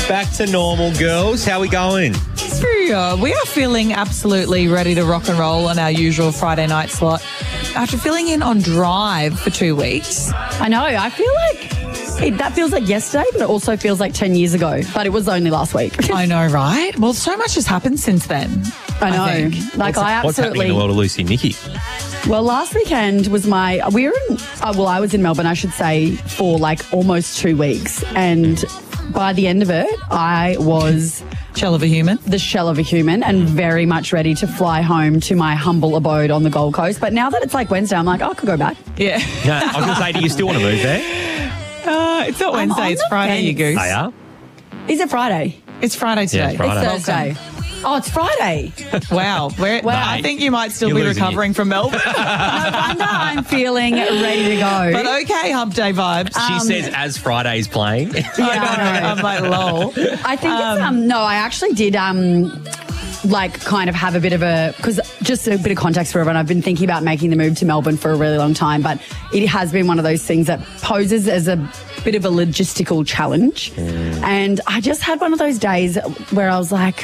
back to normal, girls. How we going? We are feeling absolutely ready to rock and roll on our usual Friday night slot. After filling in on Drive for 2 weeks. I know. I feel like that feels like yesterday, but it also feels like 10 years ago. But it was only last week. I know, right? Well, so much has happened since then. I know. What's happening in the world of Lucy and Nikki? Well, last weekend was I was in Melbourne, I should say, for like almost 2 weeks. And by the end of it, I was shell of a human. The shell of a human, and very much ready to fly home to my humble abode on the Gold Coast. But now that it's like Wednesday, I'm like, I could go back. Yeah. No, I was going to say, do you still want to move there? It's not Wednesday, it's Friday, you goose. They are? Is it Friday? It's Friday today. Yeah, it's Friday. It's Thursday. Oh, it's Friday. Wow. I think you might still be recovering from Melbourne. No wonder I'm feeling ready to go. But okay, hump day vibes. She says as Friday's playing. Yeah, I know. I'm like, lol. I think it's, I actually did, kind of have a bit of because just a bit of context for everyone, I've been thinking about making the move to Melbourne for a really long time, but it has been one of those things that poses as a bit of a logistical challenge. And I just had one of those days where I was like,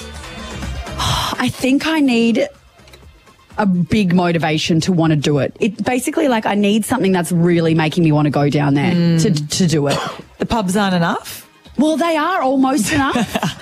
I think I need a big motivation to want to do it. It basically, I need something that's really making me want to go down there to do it. The pubs aren't enough? Well, they are almost enough.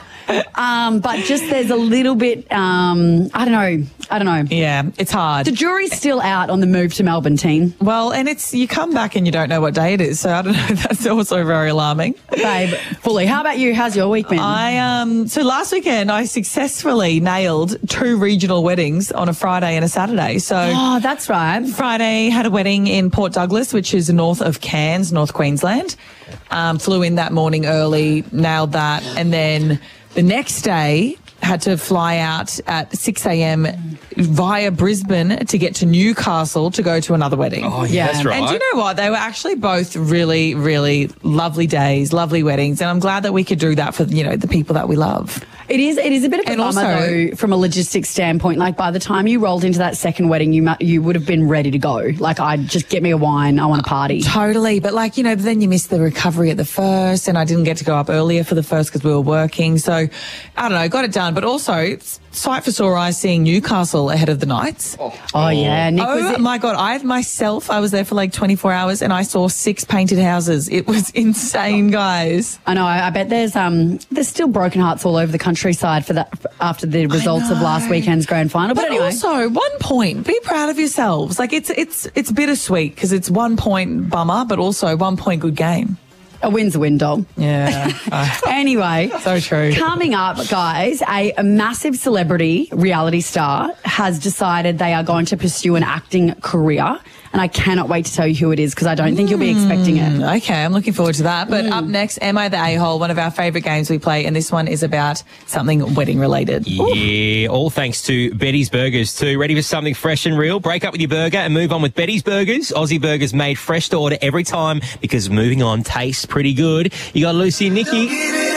But just there's a little bit, I don't know. Yeah, it's hard. The jury's still out on the move to Melbourne, team. Well, and you come back and you don't know what day it is, so I don't know. That's also very alarming. Babe, fully. How about you? How's your week been? So last weekend I successfully nailed 2 regional weddings on a Friday and a Saturday. So that's right. Friday had a wedding in Port Douglas, which is north of Cairns, North Queensland. Flew in that morning early, nailed that, and then the next day had to fly out at 6 a.m. via Brisbane to get to Newcastle to go to another wedding. Oh, yeah, that's right. And do you know what? They were actually both really, really lovely days, lovely weddings. And I'm glad that we could do that for, the people that we love. It is a bit of a bummer, though, from a logistics standpoint. Like, by the time you rolled into that second wedding, you would have been ready to go. Like, I'd just get me a wine. I want to party. Totally. But, then you missed the recovery at the first, and I didn't get to go up earlier for the first because we were working. So, I don't know, got it done. But also, it's sight for sore eyes seeing Newcastle ahead of the Knights. Oh yeah. Nick, my God. I was there for 24 hours and I saw 6 painted houses. It was insane, guys. I know. I bet there's still broken hearts all over the countryside for that after the results of last weekend's grand final. But anyway. Also, 1 point. Be proud of yourselves. It's bittersweet because it's 1 point bummer, but also 1 point good game. A win's a win, doll. Yeah. Anyway. So true. Coming up, guys, a massive celebrity reality star has decided they are going to pursue an acting career. And I cannot wait to tell you who it is because I don't think you'll be expecting it. Okay, I'm looking forward to that. But up next, Am I the A-hole? One of our favourite games we play. And this one is about something wedding related. Yeah, all thanks to Betty's Burgers too. Ready for something fresh and real? Break up with your burger and move on with Betty's Burgers. Aussie burgers made fresh to order every time because moving on tastes pretty good. You got Lucy and Nikki.